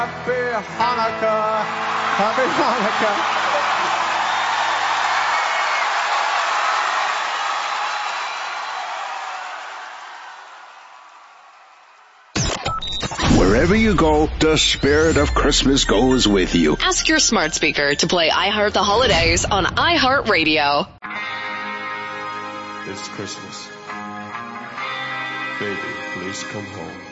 Happy Hanukkah. Happy Hanukkah. Wherever you go, the spirit of Christmas goes with you. Ask your smart speaker to play I Heart the Holidays on iHeartRadio. It's Christmas. Baby, please come home.